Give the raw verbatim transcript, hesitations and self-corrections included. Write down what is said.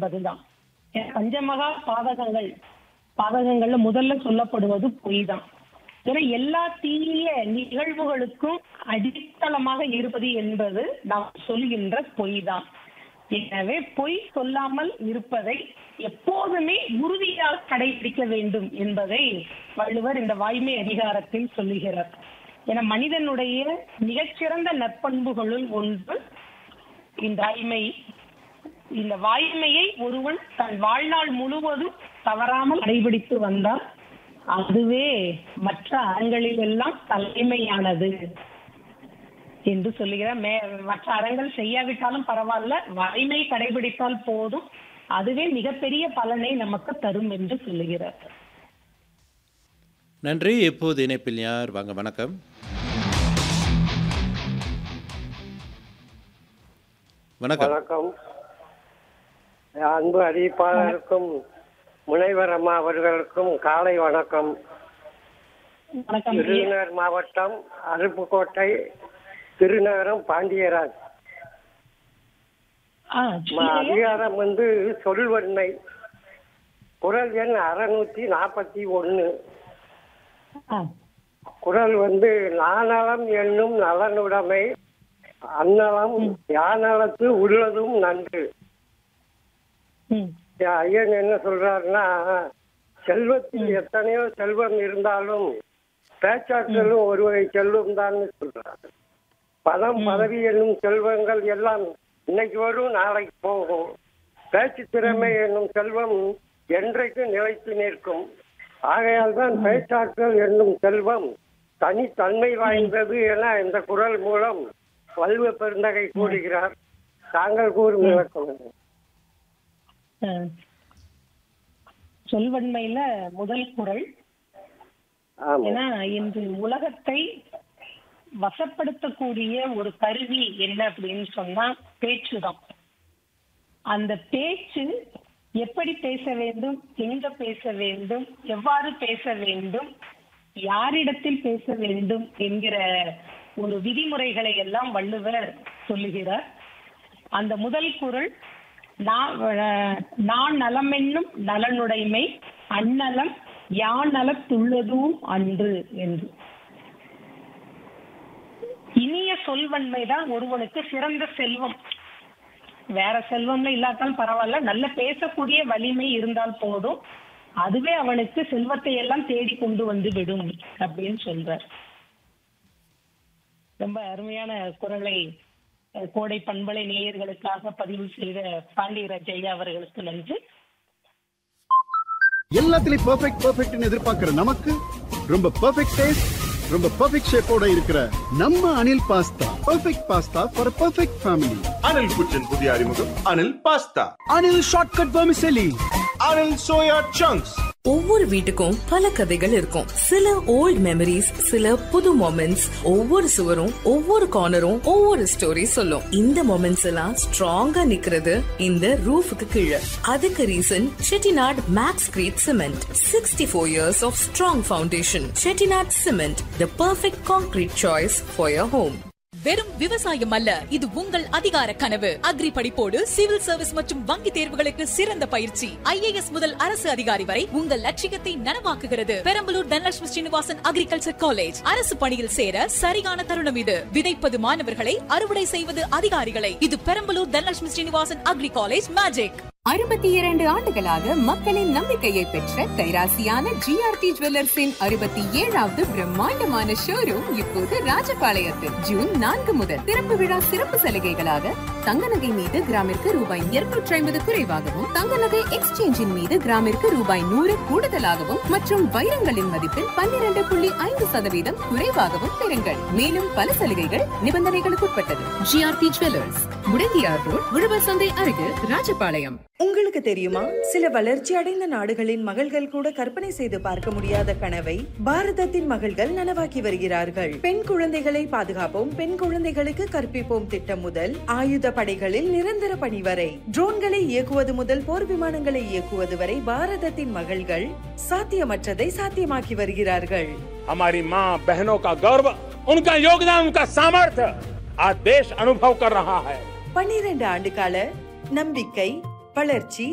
என்பதுதான். பஞ்சமகா பாதகங்கள் பாதகங்கள்ல முதல்ல சொல்லப்படுவது பொய் தான். ஏன்னா எல்லா தீய நிகழ்வுகளுக்கும் அடித்தளமாக இருப்பது என்பது நாம் சொல்கின்ற பொய் தான். எனவே பொய் சொல்லாமல் இருப்பதை எப்போதுமே உறுதியாக கடைபிடிக்க வேண்டும் என்பதை வள்ளுவர் இந்த வாய்மை அதிகாரத்தில் சொல்லுகிறார். ஏன்னா மனிதனுடைய மிகச்சிறந்த நற்பண்புகளுள் ஒன்று இந்த வாய்மை. இந்த வாய்மையை ஒருவன் தன் வாழ்நாள் முழுவதும் தவறாமல் கடைபிடித்து வந்தால் அதுவே மற்ற அறங்களில் எல்லாம் தலைமையானது என்று சொல்லுகிறார். மே மற்ற அறங்கள் செய்யாவிட்டாலும் பரவாயில்ல, வாய்மை கடைபிடித்தால் போதும், அதுவே மிகப்பெரிய பலனை நமக்கு தரும் என்று சொல்லுகிறார். நன்றி. இப்போது இணைப்பில் யார்? வாங்க, வணக்கம். வணக்கம். வணக்கம். அன்பு அறிவிப்பாளருக்கும் முனைவர் அம்மா அவர்களுக்கும் காலை வணக்கம். விருதுநகர் மாவட்டம் அருப்புக்கோட்டை திருநகரம் பாண்டியராஜ். அதிகாரம் வந்து சொல்வன்மை. குறள் எண் அறுநூத்தி நாற்பத்தி ஒன்னு. குறள் வந்து நானலம் என்னும் நலனுடைமை அந்நலம் யானலத்து உள்ளதும் நன்று. ஐயன் என்ன சொல்றாருன்னா, செல்வத்தில் எத்தனையோ செல்வம் இருந்தாலும் பேச்சாற்றலும் ஒரு வகை செல்வம் தான் சொல்றாரு. பணம் பதவி என்னும் செல்வங்கள் எல்லாம் இன்னைக்கு வரும் நாளைக்கு போகும். பேச்சு திறமை என்னும் செல்வம் என்றைக்கு நிலைத்து நிற்கும். ஆகையால் தான் பேச்சாற்றல் என்னும் செல்வம் தனித்தன்மை வாய்ந்தது என இந்த குறள் மூலம் வள்ளுவ பெருந்தகை கூறுகிறார். தாங்கள் கூறும் விளக்கம். சொல்வன்மையில முதல் குறள். ஏன்னா இன்று உலகத்தை வசப்படுத்தக்கூடிய ஒரு கருவி என்ன அப்படின்னு சொன்னா பேச்சுதான். அந்த பேச்சு எப்படி பேச வேண்டும், எங்க பேச வேண்டும், எவ்வாறு பேச வேண்டும், யாரிடத்தில் பேச வேண்டும் என்கிற ஒரு விதிமுறைகளை எல்லாம் வள்ளுவர் சொல்லுகிறார். அந்த முதல் குறள் நான் நலம் என்னும் நலனுடைமை அந்நலம் யான் நலத்துள்ளதும் அன்று என்று. இனிய சொல்வன்மைதான் ஒருவனுக்கு சிறந்த செல்வம். வேற செல்வம்ல இல்லாட்டாலும் பரவாயில்ல, நல்ல பேசக்கூடிய வலிமை இருந்தால் போதும், அதுவே அவனுக்கு செல்வத்தை எல்லாம் தேடி கொண்டு வந்து விடும் அப்படின்னு சொல்றார். ரொம்ப அருமையான குறளை கோடை பண்பலை நேயர்களுக்காக பதிவு செய்த பாண்டியராஜ் ஐயா அவர்களுக்கு நன்றி. எல்லாத்துலயும் பெர்ஃபெக்ட் பெர்ஃபெக்ட்னு எதிர்பார்க்கிற நமக்கு ரொம்ப பெர்ஃபெக்ட் டேஸ்ட், ரொம்ப பெர்ஃபெக்ட் ஷேப்போட இருக்கிற நம்ம Anil pasta. Perfect pasta for perfect family. Anil குச்சின் புதிய அறிமுகம் Anil pasta. Anil shortcut vermicelli. Anil soya chunks. ஒவ்வொரு வீட்டுக்கும் பல கதைகள் இருக்கும். சில ஓல்ட் மெமரிஸ், சில புது மொமெண்ட்ஸ். ஒவ்வொரு சுவரும் ஒவ்வொரு கார்னரும் ஒவ்வொரு ஸ்டோரி சொல்லும். இந்த மொமெண்ட்ஸ் எல்லாம் ஸ்ட்ராங்கா நிக்கிறது இந்த ரூஃபுக்கு கீழே. அதுக்கு reason Chettinad maths greet cement. Sixty four years of strong foundation. Chettinad cement, the perfect concrete choice for your home. வெறும் விவசாயம் அல்ல, இது உங்கள் அதிகார கனவு. அக்ரி படிப்போடு சிவில் சர்வீஸ் மற்றும் வங்கி தேர்வுகளுக்கு சிறந்த பயிற்சி. ஐஏஎஸ் முதல் அரசு அதிகாரி வரை உங்கள் லட்சியத்தை நனவாக்குகிறது. Perambalur Dhanalakshmi Srinivasan agriculture college. அரசு பணியில் சேர சரியான தருணம் இது. விதைப்பது மாணவர்களை, அறுவடை செய்வது அதிகாரிகளை. இது Perambalur Dhanalakshmi Srinivasan agri college magic. அறுபத்தி இரண்டு ஆண்டுகளாக மக்களின் நம்பிக்கையை பெற்ற கைராசியான ஜிஆர்டி ஜுவல்லர்ஸின் அறுபத்தி ஏழாவது பிரம்மாண்டமான ஷோரூம் இப்போது ராஜபாளையத்தில் ஜூன் நான்கு முதல் திறப்பு விழா சிறப்பு சலுகைகளாக தங்க நகை மீது கிராமிற்கு ரூபாய் இருநூற்றி ஐம்பது குறைவாகவும், தங்க நகை எக்ஸ்சேஞ்சின் மீது கிராமிற்கு ரூபாய் நூறு கூடுதலாகவும் மற்றும் வைரங்களின் மதிப்பில் பன்னிரண்டு புள்ளி ஐந்து சதவீதம் குறைவாகவும் பெறுங்கள். மேலும் பல சலுகைகள் நிபந்தனைகளுக்கு உட்பட்டது. ஜிஆர்டி ஜுவல்லர்ஸ், முடங்கியார் ரோட், உழவர் சந்தை அருகில், ராஜபாளையம். உங்களுக்கு தெரியுமா, சில வளர்ச்சி அடைந்த நாடுகளின் மகள்கள் கூட கற்பனை செய்து பார்க்க முடியாத கனவை பாரதத்தின் மகள்கள் நனவாக்கி வருகிறார்கள். பெண் குழந்தைகளை பாதுகாப்போம், பெண் குழந்தைகளுக்கு கற்பிப்போம் திட்டம் முதல் ஆயுத படைகளில் நிரந்தர பணி வரை, ட்ரோன்களை இயக்குவது முதல் போர் விமானங்களை இயக்குவது வரை பாரதத்தின் மகள்கள் சாத்தியமற்றதை சாத்தியமாக்கி வருகிறார்கள். हमारी माँ बहनों का गौरव, उनका योगदान, उनका सामर्थ्य आज देश अनुभव कर रहा है. பன்னிரண்டு ஆண்டு கால நம்பிக்கை, வளர்ச்சி,